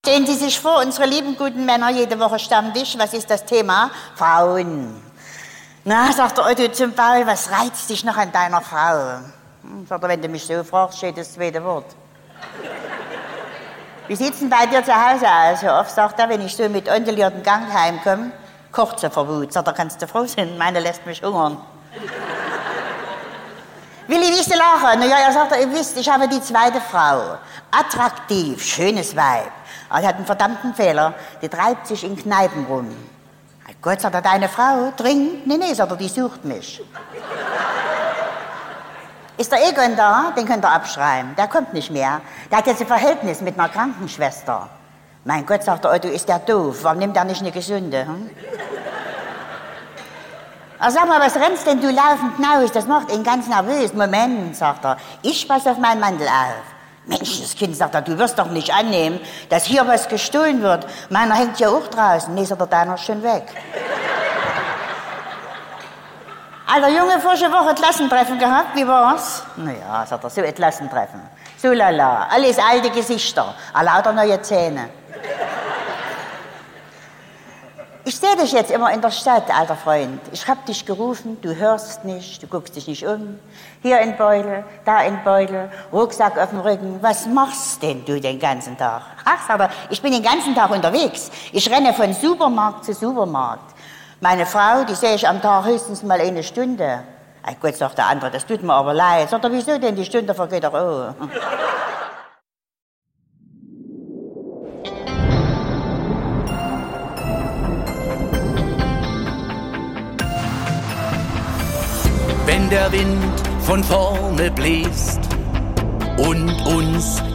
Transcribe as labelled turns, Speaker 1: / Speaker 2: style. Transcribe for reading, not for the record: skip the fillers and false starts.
Speaker 1: Stellen Sie sich vor, unsere lieben guten Männer, jede Woche Stammtisch, was ist das Thema? Frauen. Na, sagt der Otto zum Paul, was reizt dich noch an deiner Frau? Sagt er, wenn du mich so fragst, steht das zweite Wort. Wie sieht's denn bei dir zu Hause aus? So oft sagt er, wenn ich so mit unduliertem Gang heimkomme, kocht sie vor Wut. Sagt er, kannst du froh sein, meine lässt mich hungern. Willi, wie ist der Lachen? Naja, er sagt, ihr wisst, ich habe die zweite Frau. Attraktiv, schönes Weib. Aber die hat einen verdammten Fehler. Die treibt sich in Kneipen rum. Gott, sagt er, deine Frau trinkt? Nee, sagt er, die sucht mich. Ist der Egon da? Den könnt ihr abschreiben. Der kommt nicht mehr. Der hat jetzt ein Verhältnis mit einer Krankenschwester. Mein Gott, sagt der Otto, ist der doof? Warum nimmt er nicht eine Gesunde? Sag mal, was rennst denn du laufend hinaus? Das macht ihn ganz nervös. Moment, sagt er, ich passe auf meinen Mantel auf. Menschenskind, sagt er, du wirst doch nicht annehmen, dass hier was gestohlen wird. Meiner hängt ja auch draußen. Nee, sagt er, deiner ist schon weg. Alter Junge, vorige Woche Klassentreffen gehabt, wie war's? Naja, sagt er, so ein Klassentreffen. So lala, alles alte Gesichter, lauter neue Zähne. Ich sehe dich jetzt immer in der Stadt, alter Freund. Ich hab dich gerufen, du hörst nicht, du guckst dich nicht um. Hier ein Beutel, da ein Beutel, Rucksack auf dem Rücken. Was machst denn du den ganzen Tag? Ach, sagt er, ich bin den ganzen Tag unterwegs. Ich renne von Supermarkt zu Supermarkt. Meine Frau, die sehe ich am Tag höchstens mal eine Stunde. Ach Gott, sagt der andere, das tut mir aber leid. Sagt er, wieso denn? Die Stunde vergeht doch auch.
Speaker 2: Wenn der Wind von vorne bläst und uns